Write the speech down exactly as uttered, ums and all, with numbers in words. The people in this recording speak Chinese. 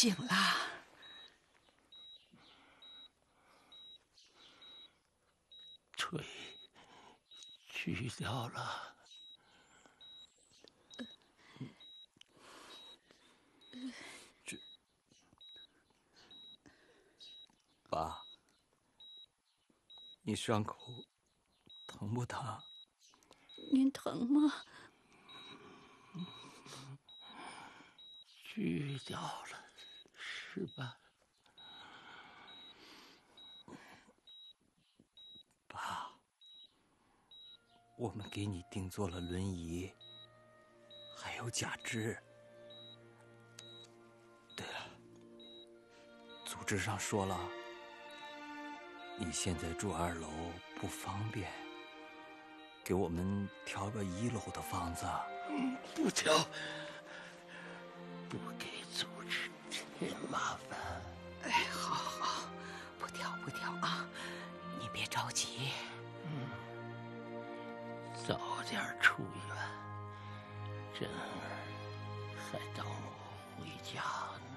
醒了。 腿锯掉了。这，爸，你伤口疼不疼？ 您疼吗？ 锯掉了，是吧？爸，我们给你定做了轮椅，还有假肢。对了，组织上说了，你现在住二楼不方便，给我们挑个一楼的房子。嗯，不挑，不给组织添麻烦。 哎，好好，不挑不挑啊，你别着急。 嗯，早点出院，珍儿还等我回家呢。